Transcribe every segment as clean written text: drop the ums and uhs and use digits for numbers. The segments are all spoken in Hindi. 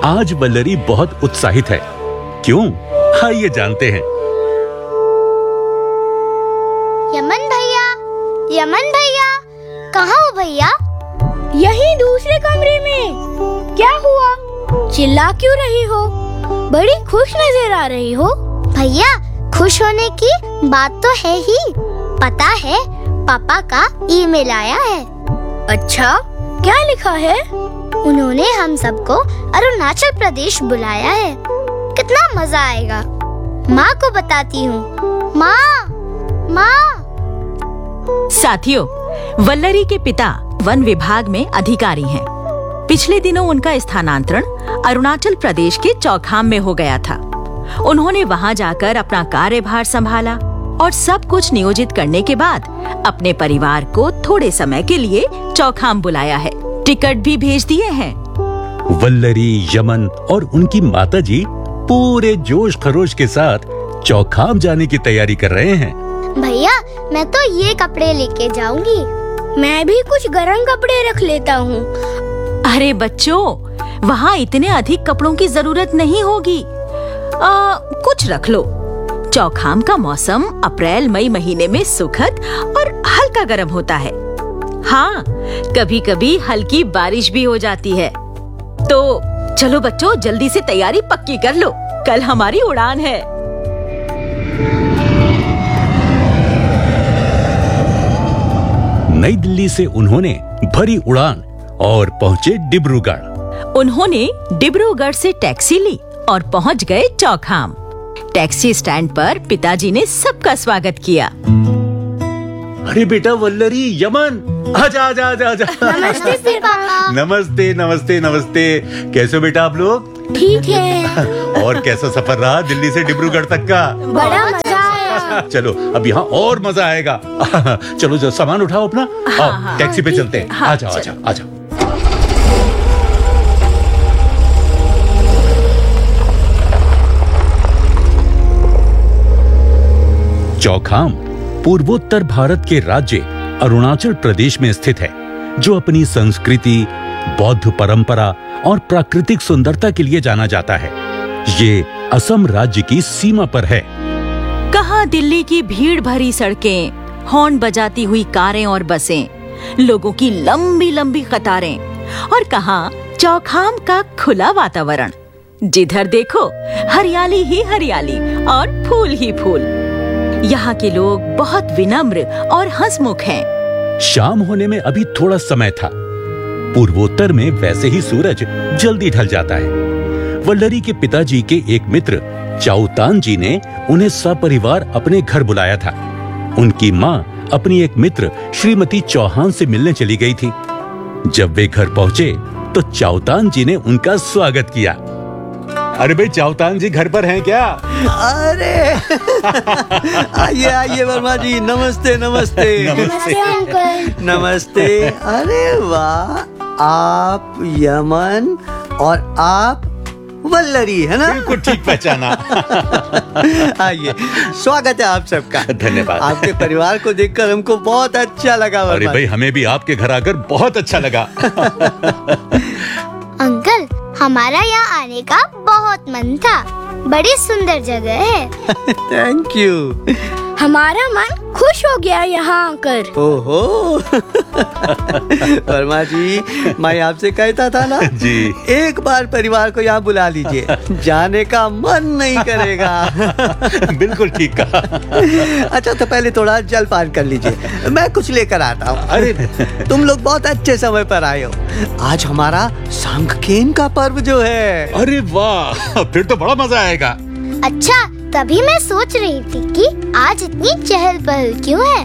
आज वल्लरी बहुत उत्साहित है। क्यों? आइए जानते हैं। यमन भैया, कहाँ हो भैया? यही दूसरे कमरे में। क्या हुआ? चिल्ला क्यों रही हो? बड़ी खुश नजर आ रही हो। भैया, खुश होने की बात तो है ही। पता है, पापा का ईमेल आया है। अच्छा, क्या लिखा है? उन्होंने हम सबको अरुणाचल प्रदेश बुलाया है। कितना मजा आएगा। माँ को बताती हूँ। माँ। साथियों, वल्लरी के पिता वन विभाग में अधिकारी हैं। पिछले दिनों उनका स्थानांतरण अरुणाचल प्रदेश के चौखाम में हो गया था। उन्होंने वहां जाकर अपना कार्यभार संभाला और सब कुछ नियोजित करने के बाद अपने परिवार को थोड़े समय के लिए चौखाम बुलाया है। टिकट भी भेज दिए हैं। वल्लरी, यमन और उनकी माताजी पूरे जोश खरोश के साथ चौखाम जाने की तैयारी कर रहे हैं। भैया, मैं तो ये कपड़े लेके जाऊंगी। मैं भी कुछ गर्म कपड़े रख लेता हूँ। अरे बच्चों, वहाँ इतने अधिक कपड़ों की जरूरत नहीं होगी। कुछ रख लो। चौखाम का मौसम अप्रैल मई महीने में सुखद और हल्का गर्म होता है। हाँ, कभी-कभी हल्की बारिश भी हो जाती है। तो चलो बच्चों, जल्दी से तैयारी पक्की कर लो। कल हमारी उड़ान है। नई दिल्ली से उन्होंने भरी उड़ान और पहुंचे डिब्रूगढ़। उन्होंने डिब्रूगढ़ से टैक्सी ली और पहुंच गए चौखाम। टैक्सी स्टैंड पर पिताजी ने सबका स्वागत किया। अरे बेटा वल्लरी, यमन, आजा। नमस्ते फिर पापा। नमस्ते। कैसे हो बेटा आप लोग? ठीक है। और कैसा सफर रहा दिल्ली से डिब्रूगढ़ तक का? बड़ा मजा आया। चलो, अब यहाँ और मजा आएगा। चलो, जो सामान उठाओ अपना। आओ, टैक्सी पे चलते हैं। आजा। चौखाम पूर्वोत्तर भारत के राज्य अरुणाचल प्रदेश में स्थित है, जो अपनी संस्कृति, बौद्ध परंपरा और प्राकृतिक सुंदरता के लिए जाना जाता है। ये असम राज्य की सीमा पर है। कहाँ दिल्ली की भीड़ भरी सड़कें, हॉर्न बजाती हुई कारें और बसें, लोगों की लंबी लंबी कतारें, और कहाँ चौखाम का खुला वातावरण। जिधर देखो हरियाली ही हरियाली और फूल ही फूल। यहाँ के लोग बहुत विनम्र और हंसमुख हैं। शाम होने में अभी थोड़ा समय था। पूर्वोत्तर में वैसे ही सूरज जल्दी ढल जाता है। वल्लरी के पिताजी के एक मित्र चाउतान जी ने उन्हें सपरिवार अपने घर बुलाया था। उनकी माँ अपनी एक मित्र श्रीमती चौहान से मिलने चली गई थी। जब वे घर पहुंचे तो चाउतान जी ने उनका स्वागत किया। अरे भाई, चाउतान जी घर पर हैं क्या? अरे आइए वर्मा जी। नमस्ते अंकल। नमस्ते। अरे वाह, आप यमन और आप वल्लरी, है ना? बिल्कुल ठीक पहचाना। आइए, स्वागत है आप सबका। धन्यवाद। आपके परिवार को देखकर हमको बहुत अच्छा लगा वर्मा। अरे भाई, हमें भी आपके घर आकर बहुत अच्छा लगा। अंकल, हमारा यहाँ आने का बहुत मन था। बड़ी सुंदर जगह है। Thank you. हमारा मन खुश हो गया यहाँ आकर। ओहो। वर्मा जी, मैं आपसे कहता था ना जी, एक बार परिवार को यहाँ बुला लीजिए, जाने का मन नहीं करेगा। बिल्कुल ठीक कहा। अच्छा, तो पहले थोड़ा जलपान कर लीजिए, मैं कुछ लेकर आता हूँ। अरे तुम लोग बहुत अच्छे समय पर आए हो। आज हमारा सांकखेन का पर्व जो है। अरे वाह, फिर तो बड़ा मजा आएगा। अच्छा, तभी मैं सोच रही थी कि आज इतनी चहल पहल क्यों है।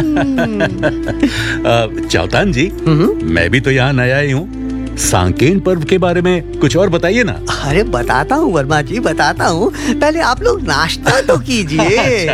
चाउतान जी, मैं भी तो यहाँ नया ही हूँ। सांकेन पर्व के बारे में कुछ और बताइए ना। अरे बताता हूँ वर्मा जी, बताता हूँ। पहले आप लोग नाश्ता तो कीजिए।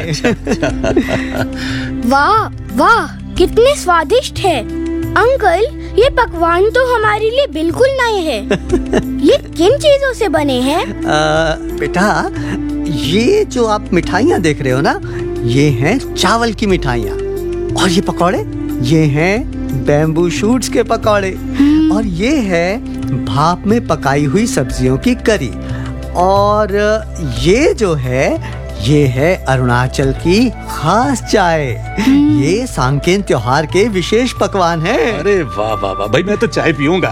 वाह, कितने स्वादिष्ट है। अंकल, ये पकवान तो हमारे लिए बिल्कुल नए हैं। ये किन चीजों से बने हैं? बेटा, ये जो आप मिठाइयाँ देख रहे हो ना, ये हैं चावल की मिठाइयाँ। और ये पकौड़े, ये हैं बैम्बू शूट्स के पकौड़े। और ये है भाप में पकाई हुई सब्जियों की करी। और ये जो है, ये है अरुणाचल की खास चाय। ये सांकेन त्योहार के विशेष पकवान है। अरे वाह वाह वाह भाई, मैं तो चाय पीऊंगा।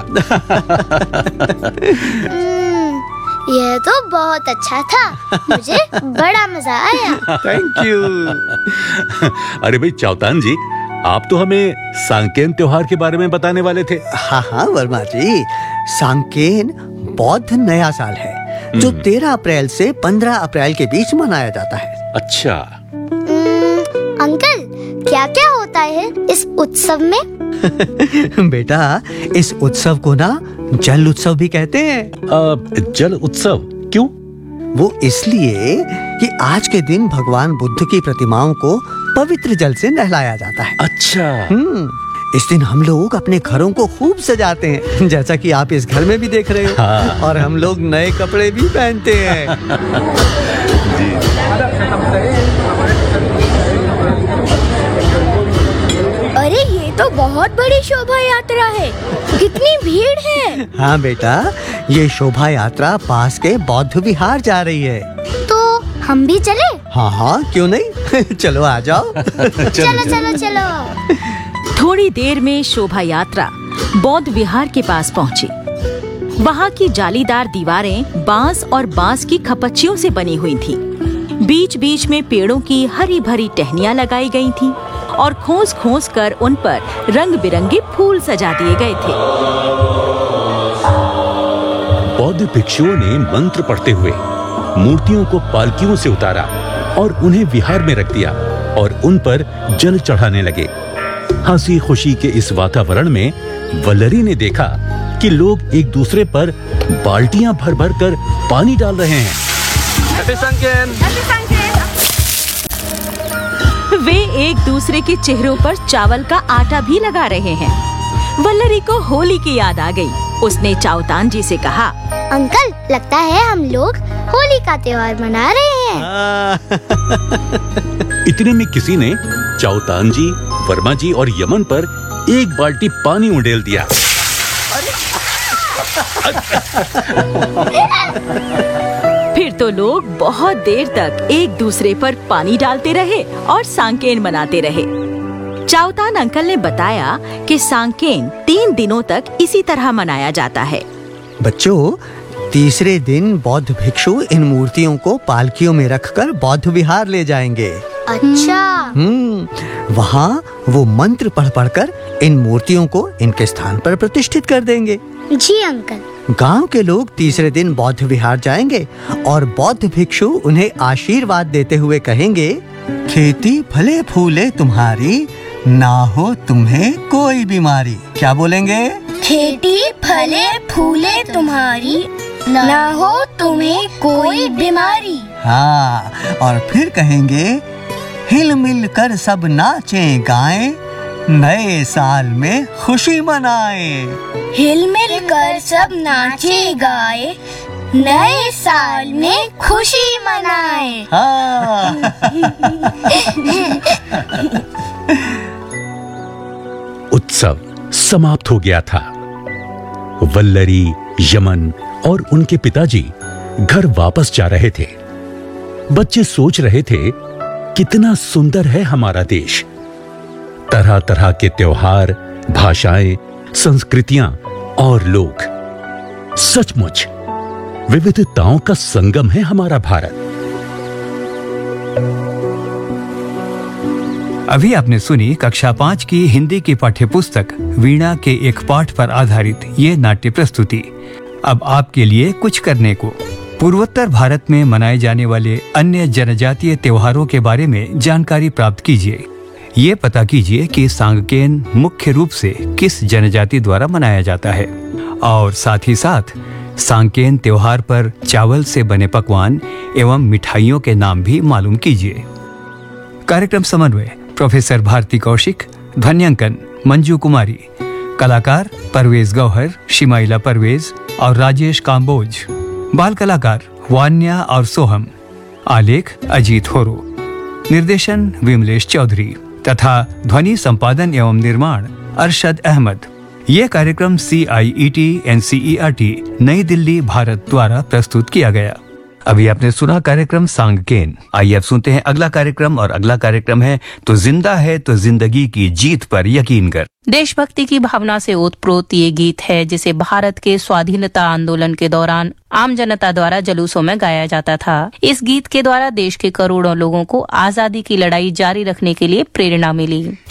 यह तो बहुत अच्छा था, मुझे बड़ा मजा आया। Thank you. अरे भाई चौतान जी, आप तो हमें सांकेन त्योहार के बारे में बताने वाले थे। हाँ वर्मा जी, सांकेन बौद्ध नया साल है जो 13 अप्रैल से 15 अप्रैल के बीच मनाया जाता है। अच्छा। अंकल, क्या क्या होता है इस उत्सव में? बेटा, इस उत्सव को ना जल उत्सव भी कहते हैं। जल उत्सव क्यों? वो इसलिए कि आज के दिन भगवान बुद्ध की प्रतिमाओं को पवित्र जल से नहलाया जाता है। अच्छा। इस दिन हम लोग अपने घरों को खूब सजाते हैं, जैसा कि आप इस घर में भी देख रहे हो। हाँ। और हम लोग नए कपड़े भी पहनते हैं। अरे ये तो बहुत बड़ी शोभा यात्रा है, कितनी भीड़ है। हाँ बेटा, ये शोभा यात्रा पास के बौद्ध विहार जा रही है। तो हम भी चले? हाँ हाँ, क्यों नहीं। चलो आ जाओ। चलो चलो चलो। थोड़ी देर में शोभा यात्रा बौद्ध विहार के पास पहुंची। वहां की जालीदार दीवारें बांस और बांस की खपच्चियों से बनी हुई थीं। बीच बीच में पेड़ों की हरी भरी टहनियां लगाई गई थीं और खोस खोस कर उन पर रंग बिरंगे फूल सजा दिए गए थे। बौद्ध भिक्षुओं ने मंत्र पढ़ते हुए मूर्तियों को पालकियों से उतारा और उन्हें विहार में रख दिया और उन पर जल चढ़ाने लगे। हंसी खुशी के इस वातावरण में वल्लरी ने देखा कि लोग एक दूसरे पर बाल्टियां भर भर कर पानी डाल रहे हैं। वे एक दूसरे के चेहरों पर चावल का आटा भी लगा रहे हैं। वल्लरी को होली की याद आ गई। उसने चाओतान जी से कहा, अंकल, लगता है हम लोग होली का त्योहार मना रहे हैं। इतने में किसी ने चाओतान जी, वर्मा जी और यमन पर एक बाल्टी पानी उंडेल दिया। फिर तो लोग बहुत देर तक एक दूसरे पर पानी डालते रहे और सांकेन मनाते रहे। चाओतान अंकल ने बताया कि सांकेन 3 दिनों तक इसी तरह मनाया जाता है। बच्चों, तीसरे दिन बौद्ध भिक्षु इन मूर्तियों को पालकियों में रखकर बौद्ध विहार ले जाएंगे। अच्छा। वहाँ वो मंत्र पढ़ पढ़कर इन मूर्तियों को इनके स्थान पर प्रतिष्ठित कर देंगे। जी अंकल। गांव के लोग तीसरे दिन बौद्ध विहार जाएंगे और बौद्ध भिक्षु उन्हें आशीर्वाद देते हुए कहेंगे, खेती फले फूले तुम्हारी, ना हो तुम्हें कोई बीमारी। क्या बोलेंगे? खेती फले फूले तुम्हारी, ना हो तुम्हें कोई बीमारी। हाँ, और फिर कहेंगे, हिल मिल कर सब नाचें गाएं, नए साल में खुशी मनाए। हिल मिल कर सब नाचे गाए, नए साल में खुशी मनाए। हाँ। उत्सव समाप्त हो गया था। वल्लरी, यमन और उनके पिताजी घर वापस जा रहे थे। बच्चे सोच रहे थे, कितना सुंदर है हमारा देश। तरह तरह के त्योहार, भाषाएं, संस्कृतियां और लोग। सचमुच विविधताओं का संगम है हमारा भारत। अभी आपने सुनी कक्षा 5 की हिंदी की पाठ्यपुस्तक वीणा के एक पाठ पर आधारित ये नाट्य प्रस्तुति। अब आपके लिए कुछ करने को। पूर्वोत्तर भारत में मनाए जाने वाले अन्य जनजातीय त्योहारों के बारे में जानकारी प्राप्त कीजिए। ये पता कीजिए कि सांकेन मुख्य रूप से किस जनजाति द्वारा मनाया जाता है, और साथ ही साथ सांकेन त्योहार पर चावल से बने पकवान एवं मिठाइयों के नाम भी मालूम कीजिए। कार्यक्रम समन्वय प्रोफेसर भारती कौशिक, ध्वन्यांकन मंजू कुमारी, कलाकार परवेज गौहर, शिमाइला परवेज और राजेश काम्बोज, बाल कलाकार वान्या और सोहम, आलेख अजीत होरो, निर्देशन विमलेश चौधरी तथा ध्वनि संपादन एवं निर्माण अरशद अहमद। ये कार्यक्रम CIET NCERT नई दिल्ली भारत द्वारा प्रस्तुत किया गया। अभी आपने सुना कार्यक्रम सांगकेन। आइए अब सुनते हैं अगला कार्यक्रम, और अगला कार्यक्रम है तो जिंदा है तो जिंदगी की जीत पर यकीन कर। देशभक्ति की भावना से ओतप्रोत ये गीत है जिसे भारत के स्वाधीनता आंदोलन के दौरान आम जनता द्वारा जुलूसों में गाया जाता था। इस गीत के द्वारा देश के करोड़ों लोगों को आजादी की लड़ाई जारी रखने के लिए प्रेरणा मिली।